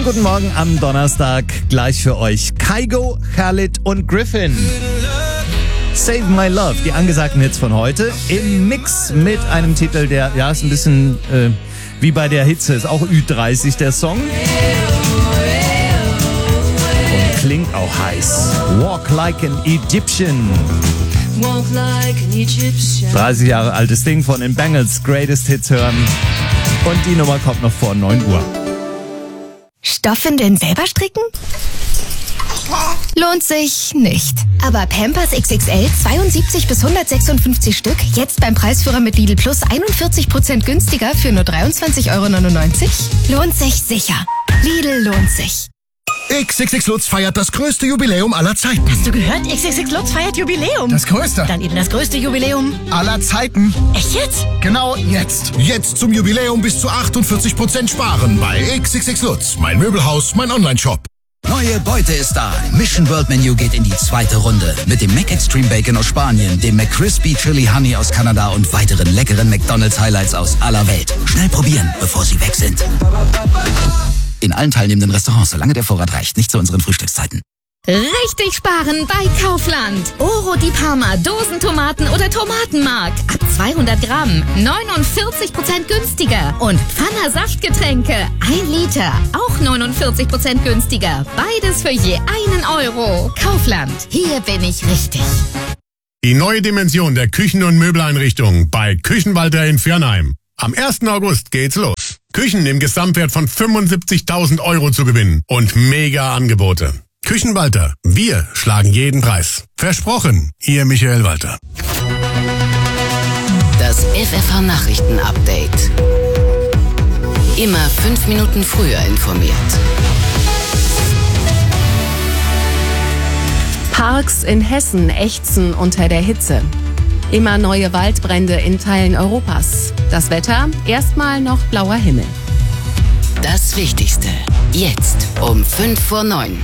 guten Morgen am Donnerstag. Gleich für euch Kygo, Khalid und Griffin. Save My Love, die angesagten Hits von heute. Im Mix mit einem Titel, der, ja, ist ein bisschen wie bei der Hitze, ist auch Ü30 der Song. Und klingt auch heiß. Walk Like an Egyptian. 30 Jahre altes Ding von den Bangles, Greatest Hits hören. Und die Nummer kommt noch vor 9 Uhr. Stoffwindeln selber stricken? Lohnt sich nicht. Aber Pampers XXL 72 bis 156 Stück, jetzt beim Preisführer mit Lidl Plus 41% günstiger für nur 23,99 €? Lohnt sich sicher. Lidl lohnt sich. XXX Lutz feiert das größte Jubiläum aller Zeiten. Hast du gehört? XXX Lutz feiert Jubiläum. Das größte. Dann eben das größte Jubiläum aller Zeiten. Echt jetzt? Genau jetzt. Jetzt zum Jubiläum bis zu 48% sparen bei XXX Lutz. Mein Möbelhaus, mein Onlineshop. Neue Beute ist da. Mission World Menu geht in die zweite Runde. Mit dem Mac Extreme Bacon aus Spanien, dem McCrispy Chili Honey aus Kanada und weiteren leckeren McDonald's Highlights aus aller Welt. Schnell probieren, bevor sie weg sind. In allen teilnehmenden Restaurants, solange der Vorrat reicht. Nicht zu unseren Frühstückszeiten. Richtig sparen bei Kaufland. Oro di Parma, Dosentomaten oder Tomatenmark. Ab 200 Gramm, 49% günstiger. Und Pfanner Saftgetränke, 1 Liter, auch 49% günstiger. Beides für je €1. Kaufland, hier bin ich richtig. Die neue Dimension der Küchen- und Möbeleinrichtungen bei Küchenwalter in Viernheim. Am 1. August geht's los. Küchen im Gesamtwert von 75.000 € zu gewinnen und mega Angebote. Küchenwalter, wir schlagen jeden Preis. Versprochen, Ihr Michael Walter. Das FFH-Nachrichten-Update. Immer 5 Minuten früher informiert. Parks in Hessen ächzen unter der Hitze. Immer neue Waldbrände in Teilen Europas. Das Wetter, erstmal noch blauer Himmel. Das Wichtigste. Jetzt um 8:55.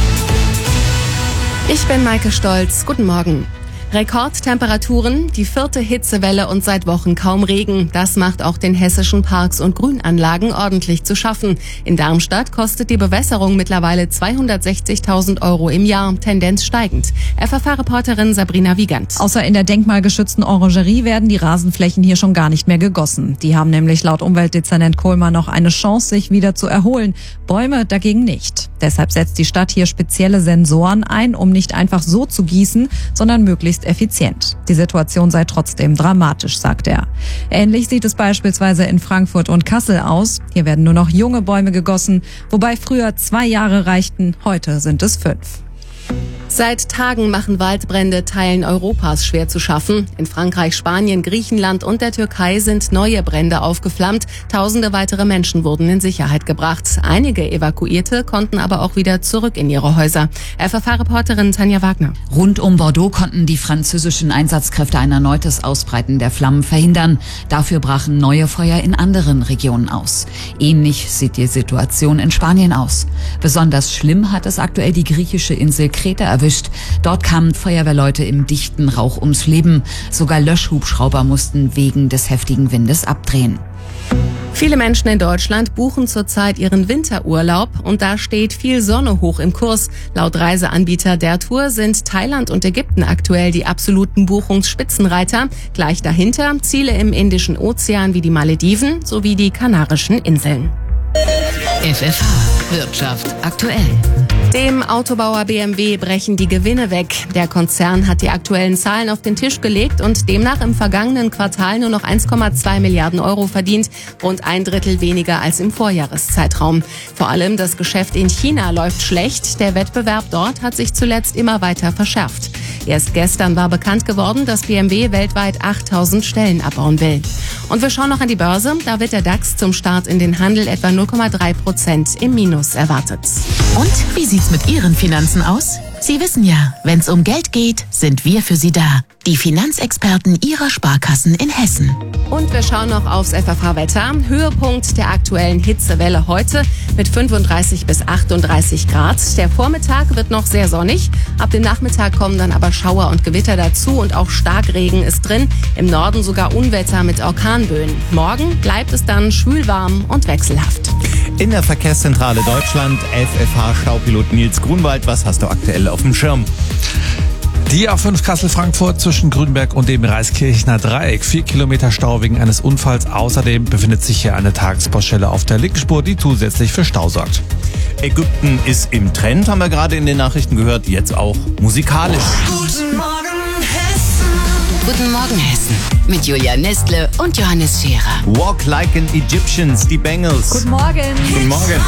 Ich bin Maike Stolz. Guten Morgen. Rekordtemperaturen, die 4. Hitzewelle und seit Wochen kaum Regen. Das macht auch den hessischen Parks und Grünanlagen ordentlich zu schaffen. In Darmstadt kostet die Bewässerung mittlerweile 260.000 € im Jahr, Tendenz steigend. FFH-Reporterin Sabrina Wiegand. Außer in der denkmalgeschützten Orangerie werden die Rasenflächen hier schon gar nicht mehr gegossen. Die haben nämlich laut Umweltdezernent Kohlmann noch eine Chance, sich wieder zu erholen. Bäume dagegen nicht. Deshalb setzt die Stadt hier spezielle Sensoren ein, um nicht einfach so zu gießen, sondern möglichst effizient. Die Situation sei trotzdem dramatisch, sagt er. Ähnlich sieht es beispielsweise in Frankfurt und Kassel aus. Hier werden nur noch junge Bäume gegossen, wobei früher 2 Jahre reichten, heute sind es 5. Seit Tagen machen Waldbrände Teilen Europas schwer zu schaffen. In Frankreich, Spanien, Griechenland und der Türkei sind neue Brände aufgeflammt. Tausende weitere Menschen wurden in Sicherheit gebracht. Einige Evakuierte konnten aber auch wieder zurück in ihre Häuser. FFH-Reporterin Tanja Wagner. Rund um Bordeaux konnten die französischen Einsatzkräfte ein erneutes Ausbreiten der Flammen verhindern. Dafür brachen neue Feuer in anderen Regionen aus. Ähnlich sieht die Situation in Spanien aus. Besonders schlimm hat es aktuell die griechische Insel Kreta erwischt. Dort kamen Feuerwehrleute im dichten Rauch ums Leben. Sogar Löschhubschrauber mussten wegen des heftigen Windes abdrehen. Viele Menschen in Deutschland buchen zurzeit ihren Winterurlaub und da steht viel Sonne hoch im Kurs. Laut Reiseanbieter der Tour sind Thailand und Ägypten aktuell die absoluten Buchungsspitzenreiter. Gleich dahinter Ziele im Indischen Ozean wie die Malediven sowie die Kanarischen Inseln. FFH Wirtschaft aktuell. Dem Autobauer BMW brechen die Gewinne weg. Der Konzern hat die aktuellen Zahlen auf den Tisch gelegt und demnach im vergangenen Quartal nur noch 1,2 Milliarden € verdient, rund 1/3 weniger als im Vorjahreszeitraum. Vor allem das Geschäft in China läuft schlecht. Der Wettbewerb dort hat sich zuletzt immer weiter verschärft. Erst gestern war bekannt geworden, dass BMW weltweit 8.000 Stellen abbauen will. Und wir schauen noch an die Börse. Da wird der DAX zum Start in den Handel etwa 0,3% im Minus erwartet. Und wie sieht's mit Ihren Finanzen aus? Sie wissen ja, wenn's um Geld geht, sind wir für Sie da. Die Finanzexperten Ihrer Sparkassen in Hessen. Und wir schauen noch aufs FFH-Wetter. Höhepunkt der aktuellen Hitzewelle heute mit 35 bis 38 Grad. Der Vormittag wird noch sehr sonnig. Ab dem Nachmittag kommen dann aber Schauer und Gewitter dazu und auch Starkregen ist drin. Im Norden sogar Unwetter mit Orkanböen. Morgen bleibt es dann schwül warm und wechselhaft. In der Verkehrszentrale Deutschland, FFH-Staupilot Nils Grunwald, was hast du aktuell auf dem Schirm? Die A5 Kassel-Frankfurt zwischen Grünberg und dem Reiskirchner Dreieck. 4 Kilometer Stau wegen eines Unfalls. Außerdem befindet sich hier eine Tagesbaustelle auf der linken Spur, die zusätzlich für Stau sorgt. Ägypten ist im Trend, haben wir gerade in den Nachrichten gehört, jetzt auch musikalisch. Guten Morgen, Hessen. Guten Morgen, Hessen. Mit Julia Nestle und Johannes Scherer. Walk Like an Egyptians, die Bengals. Guten Morgen. Guten Morgen.